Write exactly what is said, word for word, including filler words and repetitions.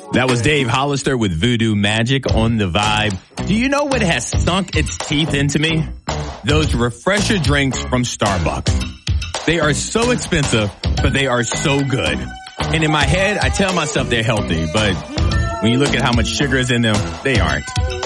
That was Dave Hollister with Voodoo Magic on The Vibe. Do you know what has sunk its teeth into me? Those refresher drinks from Starbucks. They are so expensive, but they are so good. And in my head, I tell myself they're healthy, but when you look at how much sugar is in them, they aren't.